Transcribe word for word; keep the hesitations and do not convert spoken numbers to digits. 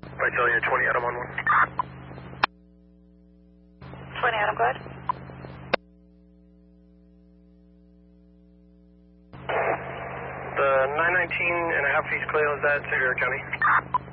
Visalia twenty Adam on one. twenty Adam, go ahead. The nine nineteen and a half East Cleo, is that Sevier County?